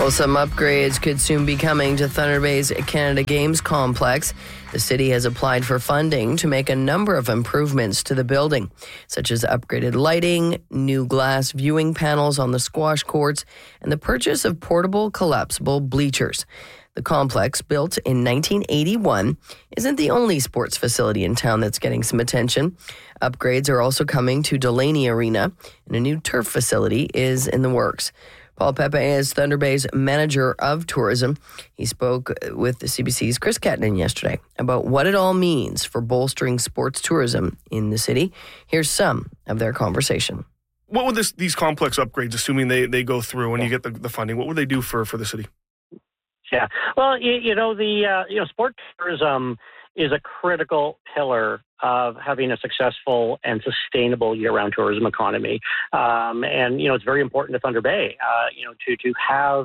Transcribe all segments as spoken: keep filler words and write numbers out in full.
Well, some upgrades could soon be coming to Thunder Bay's Canada Games complex. The city has applied for funding to make a number of improvements to the building, such as upgraded lighting, new glass viewing panels on the squash courts, and the purchase of portable collapsible bleachers. The complex, built in nineteen eighty-one, isn't the only sports facility in town that's getting some attention. Upgrades are also coming to Delaney Arena, and a new turf facility is in the works. Paul Pepe is Thunder Bay's manager of tourism. He spoke with the C B C's Chris Kettnan yesterday about what it all means for bolstering sports tourism in the city. Here's some of their conversation. What would this, these complex upgrades, assuming they, they go through and you get the, the funding, what would they do for, for the city? Yeah, well, you, you know, the uh, you know, sport tourism is a critical pillar of having a successful and sustainable year-round tourism economy. Um, and, you know, it's very important to Thunder Bay, uh, you know, to, to have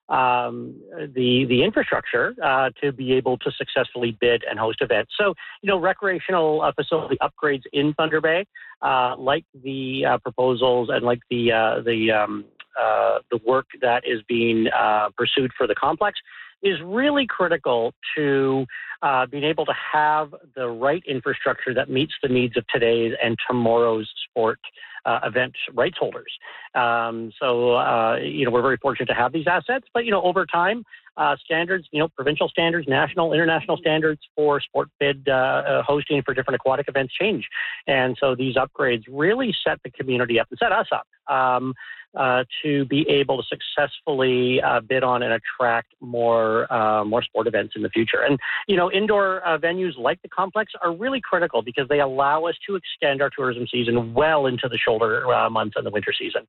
um, the the infrastructure uh, to be able to successfully bid and host events. So, you know, recreational uh, facility upgrades in Thunder Bay, uh, like the uh, proposals and like the, uh, the, um, uh, the work that is being uh, pursued for the complex, is really critical to uh, being able to have the right infrastructure that meets the needs of today's and tomorrow's sport uh, event rights holders. Um, so, uh, you know, we're very fortunate to have these assets, but, you know, over time, uh, standards, you know, provincial standards, national, international standards for sport bid uh, uh, hosting for different aquatic events change. And so these upgrades really set the community up and set us up. Um, Uh, to be able to successfully uh, bid on and attract more uh, more sport events in the future. And, you know, indoor uh, venues like the complex are really critical because they allow us to extend our tourism season well into the shoulder uh, months and the winter season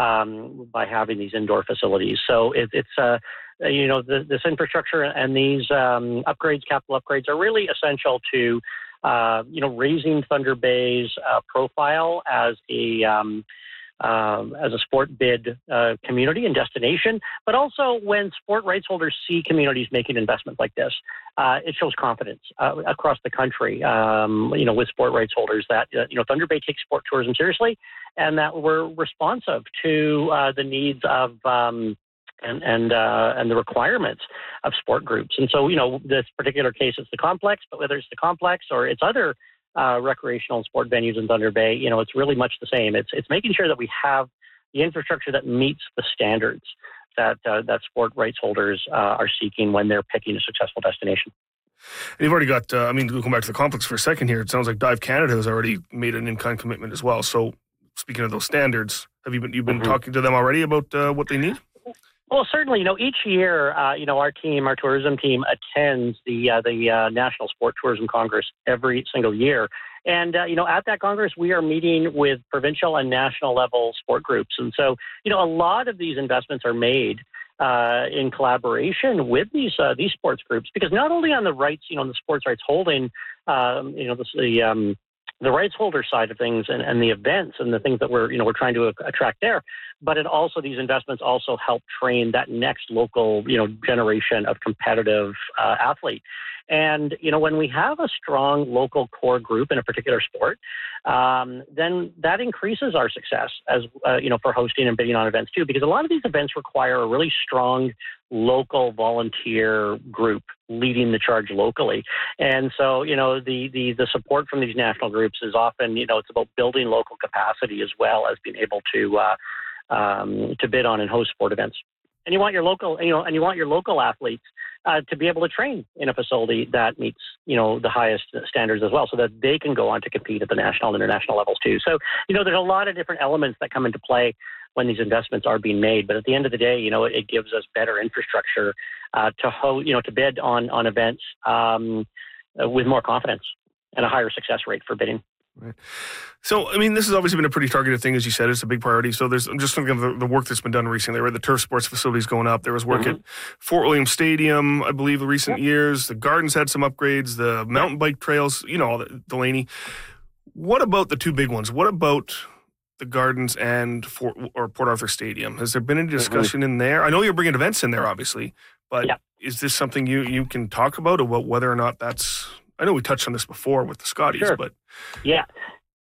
um, by having these indoor facilities. So it, it's, uh, you know, the, this infrastructure and these um, upgrades, capital upgrades, are really essential to, uh, you know, raising Thunder Bay's uh, profile as a um, Um, as a sport bid uh, community and destination, but also when sport rights holders see communities making investments like this, uh, it shows confidence uh, across the country, um, you know, with sport rights holders that, uh, you know, Thunder Bay takes sport tourism seriously and that we're responsive to uh, the needs of um, and and uh, and the requirements of sport groups. And so, you know, this particular case, it's the complex, but whether it's the complex or it's other Uh, recreational and sport venues in Thunder Bay, you know, it's really much the same. It's it's making sure that we have the infrastructure that meets the standards that uh, that sport rights holders uh, are seeking when they're picking a successful destination. And you've already got, uh, I mean, we'll come back to the complex for a second here. It sounds like Dive Canada has already made an in-kind commitment as well. So speaking of those standards, have you been, you've been mm-hmm. talking to them already about uh, what they need? Well, certainly, you know, each year, uh, you know, our team, our tourism team attends the uh, the uh, National Sport Tourism Congress every single year. And, uh, you know, at that Congress, we are meeting with provincial and national level sport groups. And so, you know, a lot of these investments are made uh, in collaboration with these uh, these sports groups, because not only on the rights, you know, the sports rights holding, um, you know, the, the um, the rights holder side of things and, and the events and the things that we're, you know, we're trying to attract there, but it also, these investments also help train that next local, you know, generation of competitive uh, athlete. And, you know, when we have a strong local core group in a particular sport, um, then that increases our success as, uh, you know, for hosting and bidding on events too, because a lot of these events require a really strong local volunteer group leading the charge locally. And so, you know, the, the, the support from these national groups is often, you know, it's about building local capacity as well as being able to, uh, um, to bid on and host sport events. And you want your local, you know, and you want your local athletes uh, to be able to train in a facility that meets, you know, the highest standards as well, so that they can go on to compete at the national and international levels too. So, you know, there's a lot of different elements that come into play when these investments are being made. But at the end of the day, you know, it, it gives us better infrastructure uh, to ho- you know, to bid on on events um, uh, with more confidence and a higher success rate for bidding. Right. So, I mean, this has obviously been a pretty targeted thing, as you said. It's a big priority. So there's, I'm just thinking of the, the work that's been done recently, right? The turf sports facilities going up. There was work mm-hmm. at Fort William Stadium, I believe, the recent yep. years. The Gardens had some upgrades. The mountain bike trails, you know, all the, Delaney. What about the two big ones? What about the Gardens and Fort, or Port Arthur Stadium? Has there been any discussion mm-hmm. in there? I know you're bringing events in there, obviously, but yep. is this something you, you can talk about, about whether or not that's, I know we touched on this before with the Scotties, sure. but... Yeah.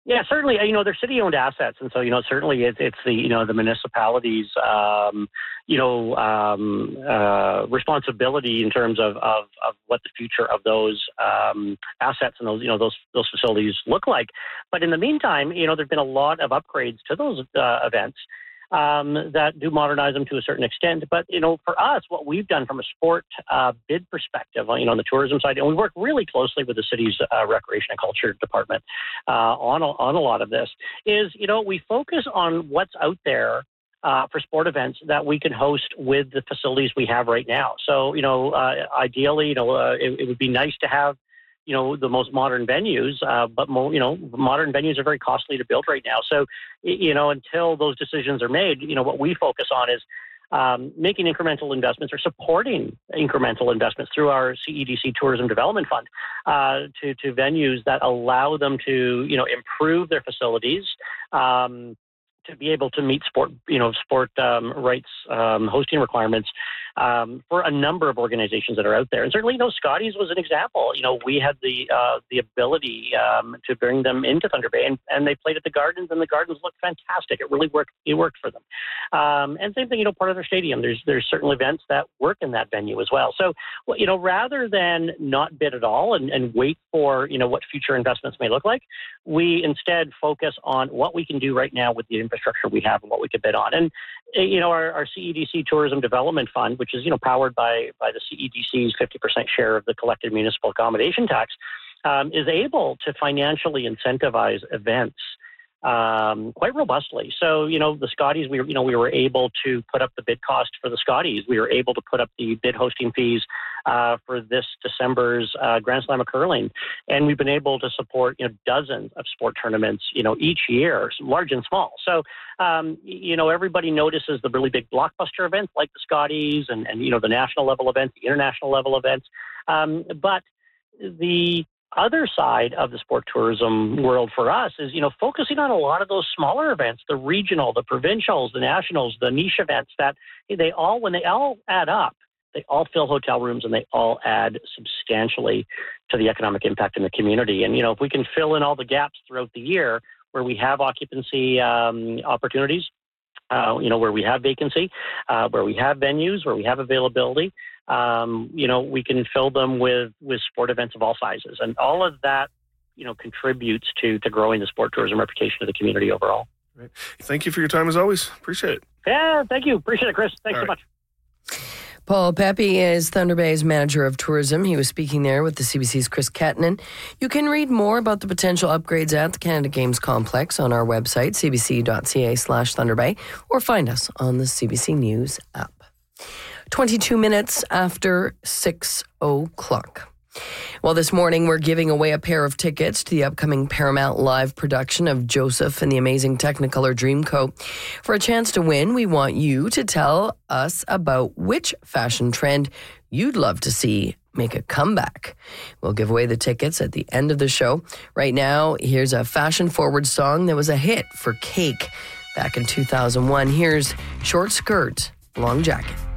Yeah, certainly. You know, they're city-owned assets, and so you know, certainly it, it's the you know the municipalities, um, you know, um, uh, responsibility in terms of, of, of what the future of those um, assets and those you know those those facilities look like. But in the meantime, you know, there've been a lot of upgrades to those uh, events. Um, that do modernize them to a certain extent. But, you know, for us, what we've done from a sport uh, bid perspective, you know, on the tourism side, and we work really closely with the city's uh, recreation and culture department uh, on, a, on a lot of this, is, you know, we focus on what's out there uh, for sport events that we can host with the facilities we have right now. So, you know, uh, ideally, you know, uh, it, it would be nice to have you know, the most modern venues, uh, but, more, you know, modern venues are very costly to build right now. So, you know, until those decisions are made, you know, what we focus on is um, making incremental investments or supporting incremental investments through our C E D C Tourism Development Fund uh, to, to venues that allow them to, you know, improve their facilities, um, to be able to meet sport, you know, sport um, rights um, hosting requirements um, for a number of organizations that are out there. And certainly, you know, Scotties was an example. You know, we had the uh, the ability um, to bring them into Thunder Bay, and, and they played at the Gardens, and the Gardens looked fantastic. It really worked. It worked for them. Um, and same thing, you know, part of their stadium. There's there's certain events that work in that venue as well. So, you know, rather than not bid at all and, and wait for, you know, what future investments may look like, we instead focus on what we can do right now with the infrastructure structure we have and what we could bid on. And, you know, our, our C E D C Tourism Development Fund, which is, you know, powered by, by the C E D C's fifty percent share of the collected municipal accommodation tax, um, is able to financially incentivize events um, quite robustly. So, you know, the Scotties, we, you know, we were able to put up the bid cost for the Scotties. We were able to put up the bid hosting fees uh, for this December's uh, Grand Slam of curling. And we've been able to support, you know, dozens of sport tournaments, you know, each year, large and small. So, um, you know, everybody notices the really big blockbuster events like the Scotties and, and, you know, the national level events, the international level events. Um, but the other side of the sport tourism world for us is, you know, focusing on a lot of those smaller events, the regional, the provincials, the nationals, the niche events that they all, when they all add up, they all fill hotel rooms and they all add substantially to the economic impact in the community. And, you know, if we can fill in all the gaps throughout the year where we have occupancy um, opportunities, uh, you know, where we have vacancy, uh, where we have venues, where we have availability, Um, you know, we can fill them with, with sport events of all sizes. And all of that, you know, contributes to, to growing the sport tourism reputation of the community overall. Right. Thank you for your time as always. Appreciate it. Yeah, thank you. Appreciate it, Chris. Thanks all so right. much. Paul Pepe is Thunder Bay's manager of tourism. He was speaking there with the C B C's Chris Kettinen. You can read more about the potential upgrades at the Canada Games Complex on our website, cbc.ca slash Thunder Bay, or find us on the C B C News app. twenty-two minutes after six o'clock. Well, this morning we're giving away a pair of tickets to the upcoming Paramount live production of Joseph and the Amazing Technicolor Dreamcoat. For a chance to win, we want you to tell us about which fashion trend you'd love to see make a comeback. We'll give away the tickets at the end of the show. Right now, here's a fashion-forward song that was a hit for Cake back in two thousand one. Here's Short Skirt, Long Jacket.